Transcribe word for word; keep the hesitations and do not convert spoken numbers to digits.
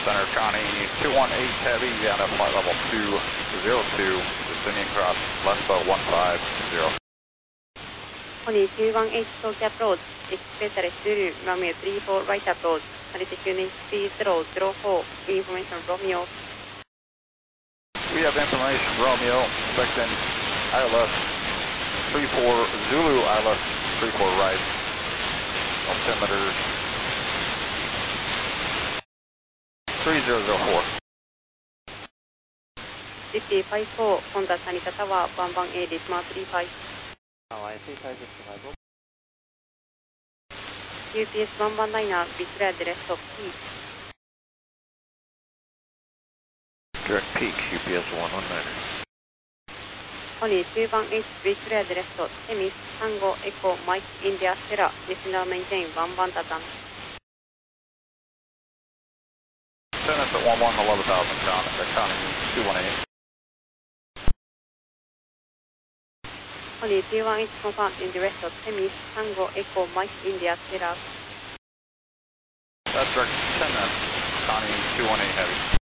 Center, Connie two one eight Heavy, and at flight level two zero two, descending across Lesbo one five zero. Connie two one eight Tokyo approach, expect Zulu, Romeo three four right approach, altitude three zero zero four, information Romeo. We have information Romeo, expecting I L S three four Zulu, I L S three four right, altimeter three zero zero four. City five four, contact Sanita Tower, one one eight, Dismal three five. Hawaii three five six five. U P S one one nine, declare the rest of peak. Direct peak, U P S one one nine. Connie two one eight, declare the rest of Temis, Tango, Echo, Mike, India, Sierra, descend maintain one one Tatam. Send us at one one eleven thousand, Connie two one eight. Connie two one eight, confirmed in the rest of Temis, Tango, Echo, Mike, India, Sierra. That's direct ten minutes, Connie two one eight Heavy.